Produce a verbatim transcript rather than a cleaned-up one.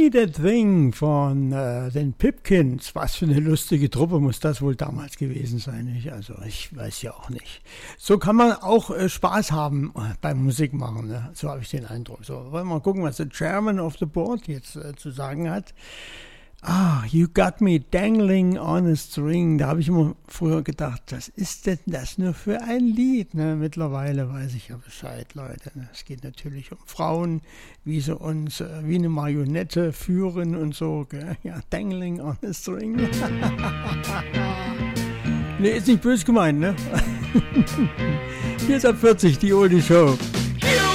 Me That Thing von äh, den Pipkins. Was für eine lustige Truppe muss das wohl damals gewesen sein, nicht? Also ich weiß ja auch nicht. So kann man auch äh, Spaß haben äh, beim Musik machen, ne? So habe ich den Eindruck. So, wollen wir mal gucken, was der Chairman of the Board jetzt äh, zu sagen hat. Ah, You Got Me Dangling on a String. Da habe ich immer früher gedacht, was ist denn das nur für ein Lied? Ne? Mittlerweile weiß ich ja Bescheid, Leute. Ne? Es geht natürlich um Frauen, wie sie uns äh, wie eine Marionette führen und so. Gell? Ja, Dangling on a String. Ne, ist nicht böse gemeint, ne? Hier ist ab vierzig die Oldie Show.